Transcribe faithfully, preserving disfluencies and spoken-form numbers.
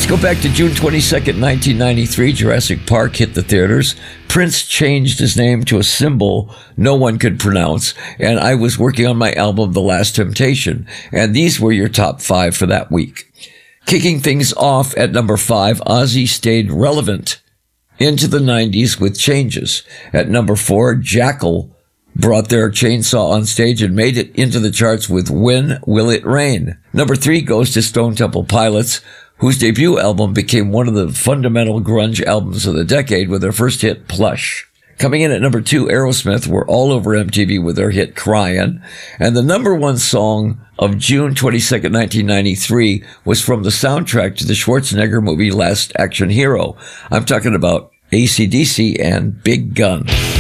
go back to June twenty-second, nineteen ninety-three. Jurassic Park hit the theaters. Prince changed his name to a symbol no one could pronounce, and I was working on my album, The Last Temptation, and these were your top five for that week. Kicking things off at number five, Ozzy stayed relevant into the nineties with Changes. At number four, Jackal brought their chainsaw on stage and made it into the charts with When Will It Rain? Number three goes to Stone Temple Pilots, whose debut album became one of the fundamental grunge albums of the decade with their first hit, Plush. Coming in at number two, Aerosmith were all over M T V with their hit, Cryin'. And the number one song of June twenty-second, nineteen ninety-three was from the soundtrack to the Schwarzenegger movie, Last Action Hero. I'm talking about A C D C and Big Gun.